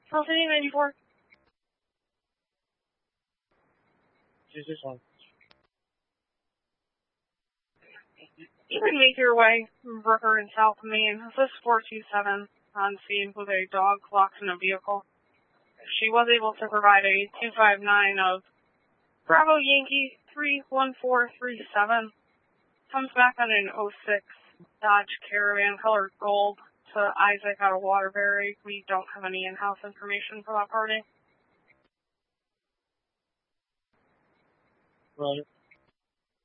South City 94. Just this one. You can make your way from Brooker in South Main. This is 427 on scene with a dog locked in a vehicle. She was able to provide a 259 of Bravo Yankee 31437. Comes back on an 06 Dodge Caravan colored gold to Isaac out of Waterbury. We don't have any in-house information for that party. Right.